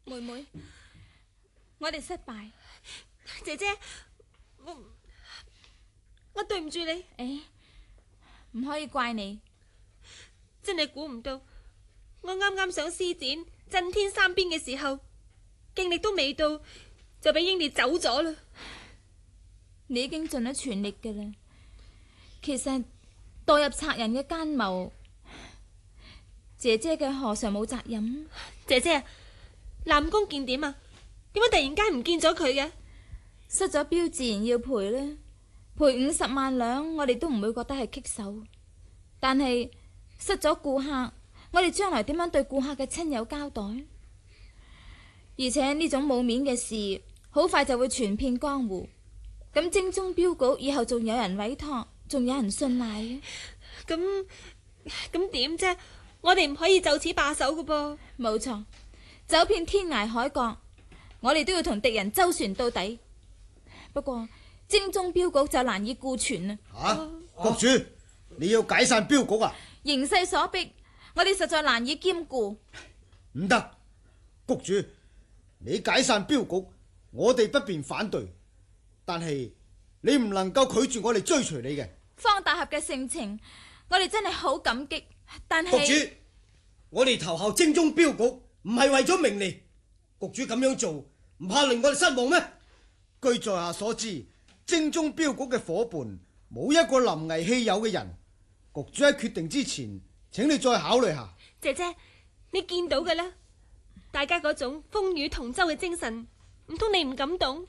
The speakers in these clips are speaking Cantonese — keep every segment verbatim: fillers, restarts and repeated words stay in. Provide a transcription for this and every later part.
妹妹，我哋失敗。 姐姐，我我對唔住你。 誒，唔可以怪你。 真係估唔到，我啱啱上施展震天三鞭嘅時候，勁力都未到，就俾英烈走咗啦。 你已經盡咗全力㗎啦。其實墮入賊人嘅奸謀，姐姐嘅何嘗冇責任？ 姐姐，南宮劍點啊？點解突然間唔見咗佢嘅？ 失咗標自然要賠啦，賠五十萬兩，我哋都唔會覺得係棘手。但係失咗顧客，我哋將來點樣對顧客嘅親友交代？而且呢種冇面嘅事，好快就會傳遍江湖。咁精忠鏢局以後仲有人委託，仲有人信賴嘅。 咁咁點啫？我哋唔可以就此罷手噶噃。 冇錯，走遍天涯海角，我哋都要同敵人周旋到底。不過精忠鏢局就難以顧全啦。 吓，局主，你要解散鏢局啊？ 形勢所逼，我哋實在難以兼顧。 唔得，局主，你解散鏢局，我哋不便反對，但係你唔能夠拒絕我哋追隨你嘅。 方大俠嘅盛情，我哋真係好感激。但係局主，我哋投效精忠鏢局，唔係為咗名利。局主咁樣做，唔怕令我哋失望咩？ 據在下所知，精忠鏢局嘅伙伴冇一個臨危稀有嘅人。局主喺決定之前，請你再考慮下。 姐姐，你見到嘅啦，大家嗰種風雨同舟嘅精神，唔通你唔感動？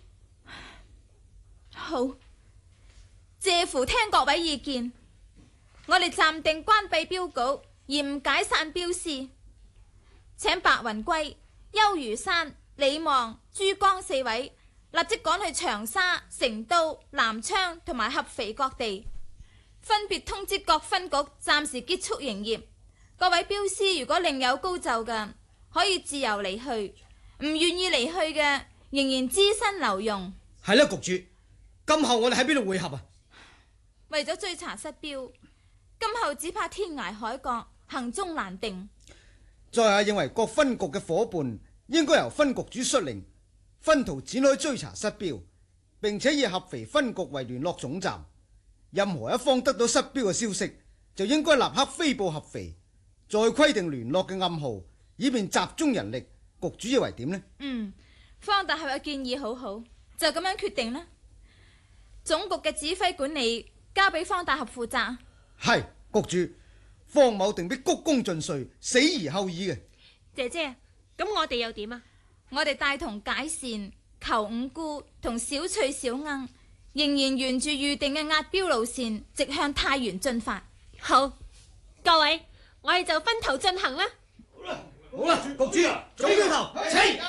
好，謝乎聽各位意見，我哋暫定關閉鏢局，而唔解散鏢師。請白雲歸、邱如山、李望、珠江四位立即趕去長沙、成都、南昌同埋合肥各地，分別通知各分局暫時結束營業。各位鏢師如果另有高就嘅，可以自由離去；唔願意離去嘅，仍然資身留用。 係啦，局主，今後我哋喺邊度會合啊？ 為咗追查失鏢，今後只怕天涯海角，行蹤難定。 在下認為各分局嘅伙伴應該由分局主率領，分途展開追查失鏢，並且以合肥分局為聯絡總站。任何一方得到失鏢嘅消息，就應該立刻飛報合肥，再規定聯絡嘅暗號，以便集中人力。局主認為點呢？ 嗯，方大俠嘅建議好好，就咁樣決定啦。總局嘅指揮管理交俾方大俠負責。 係，局主，方某定必鞠躬盡瘁，死而後已嘅。 姐姐，咁我哋又點啊？ 我哋帶同解善、求五姑同小翠、小鶯，仍然沿住預定嘅押鏢路線，直向太原進發。 好，各位，我哋就分頭進行啦。 好啦，局主，總標頭，請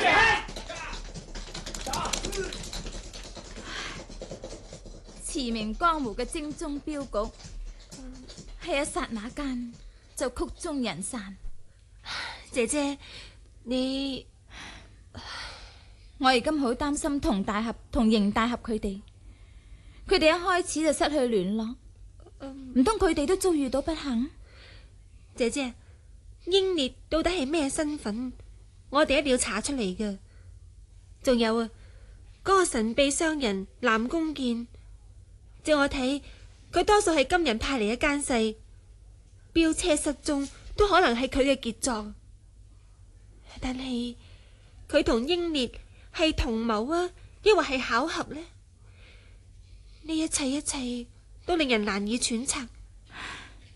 馳名江湖嘅精忠鏢局，喺一剎那間就曲終人散。 姐姐，你我而今好擔心佟大俠同邢大俠佢哋，佢哋一開始就失去聯絡，唔通佢哋都遭遇到不幸？ 姐姐，英烈到底係咩身份？我哋一定要查出嚟㗎。仲有啊，嗰個神秘商人南宮劍，照我睇，佢多數係金人派嚟嘅奸細，鏢車失蹤都可能係佢嘅傑作。但係佢同英烈係同謀啊，抑或係巧合呢？呢一切一切都令人難以揣測。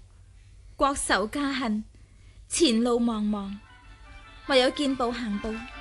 國仇家恨，前路茫茫，唯有見步行步。